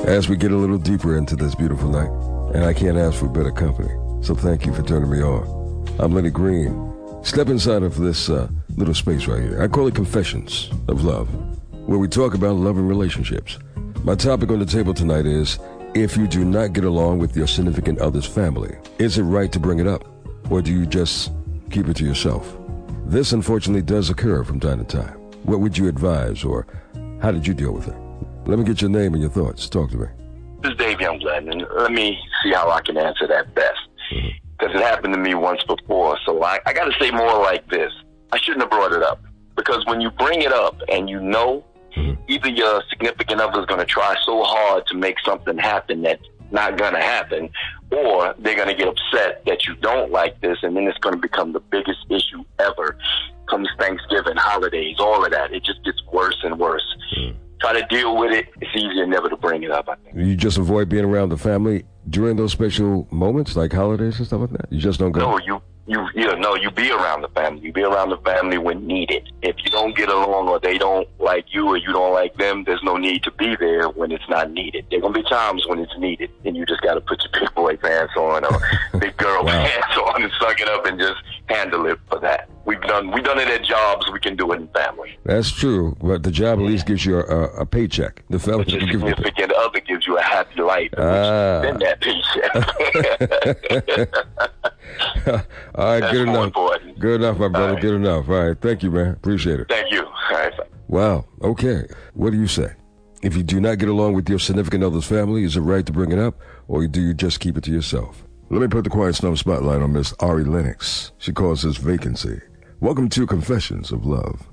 as we get a little deeper into this beautiful night. And I can't ask for better company. So thank you for turning me on. I'm Lenny Green. Step inside of this little space right here. I call it Confessions of Love, where we talk about love and relationships. My topic on the table tonight is, if you do not get along with your significant other's family, is it right to bring it up? Or do you just keep it to yourself? This, unfortunately, does occur from time to time. What would you advise, or how did you deal with it? Let me get your name and your thoughts. Talk to me. This is Dave Youngblood, and let me see how I can answer that best. Because it happened to me once before, so I got to say more like this. I shouldn't have brought it up. Because when you bring it up and you know either your significant other is going to try so hard to make something happen that's not going to happen, or they're going to get upset that you don't like this, and then it's going to become the biggest issue ever. Comes Thanksgiving, holidays, all of that. It just gets worse and worse. Try to deal with it. It's easier never to bring it up, I think. You just avoid being around the family during those special moments, like holidays and stuff like that? You just don't go? No, you be around the family. You be around the family when needed. If you don't get along, or they don't like you, or you don't like them, there's no need to be there when it's not needed. There gonna be times when it's needed, and you just gotta put your big boy pants on or big girl pants on and suck it up and just handle it for that. We've done it at jobs. We can do it in family. That's true, but the job at least gives you a paycheck. The family but your significant other gives you a happy life, than that paycheck. All right, that's good enough. Important. Good enough, my brother. Right. Good enough. All right, thank you, man. Appreciate it. Thank you. All right. Wow. Okay. What do you say? If you do not get along with your significant other's family, is it right to bring it up, or do you just keep it to yourself? Let me put the Quiet Storm spotlight on Miss Ari Lennox. She calls this Vacancy. Welcome to Confessions of Love.